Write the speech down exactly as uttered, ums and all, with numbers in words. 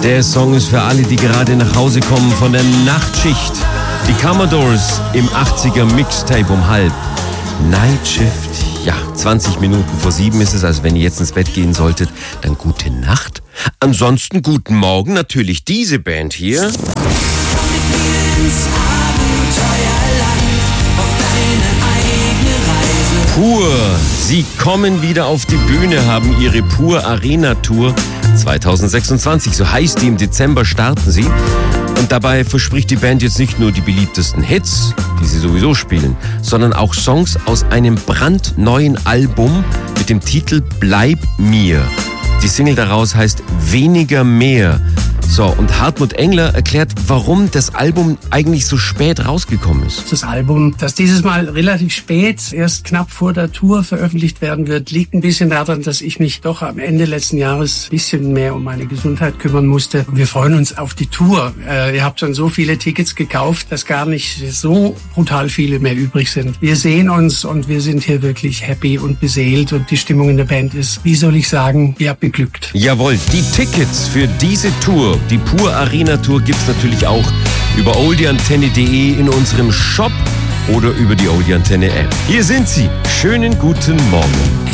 Der Song ist für alle, die gerade nach Hause kommen von der Nachtschicht. Die Commodores im achtziger Mixtape um halb. Night Shift. Ja, zwanzig Minuten vor sieben ist es, also wenn ihr jetzt ins Bett gehen solltet, dann gute Nacht. Ansonsten guten Morgen, natürlich diese Band hier. Komm mit mir ins Abenteuerland, auf deine eigene Reise. Pur. Sie kommen wieder auf die Bühne, haben ihre Pur Arena Tour zwanzig sechsundzwanzig. So heißt die, im Dezember starten sie. Und dabei verspricht die Band jetzt nicht nur die beliebtesten Hits, die sie sowieso spielen, sondern auch Songs aus einem brandneuen Album mit dem Titel Bleib mir. Die Single daraus heißt Weniger mehr. So, und Hartmut Engler erklärt, warum das Album eigentlich so spät rausgekommen ist. Das Album, das dieses Mal relativ spät, erst knapp vor der Tour veröffentlicht werden wird, liegt ein bisschen daran, dass ich mich doch am Ende letzten Jahres ein bisschen mehr um meine Gesundheit kümmern musste. Wir freuen uns auf die Tour. Äh, ihr habt schon so viele Tickets gekauft, dass gar nicht so brutal viele mehr übrig sind. Wir sehen uns und wir sind hier wirklich happy und beseelt und die Stimmung in der Band ist, wie soll ich sagen, ja, beglückt. Jawohl, die Tickets für diese Tour, die Pur Arena Tour, gibt's natürlich auch über oldieantenne punkt de in unserem Shop oder über die Oldie Antenne App. Hier sind sie. Schönen guten Morgen.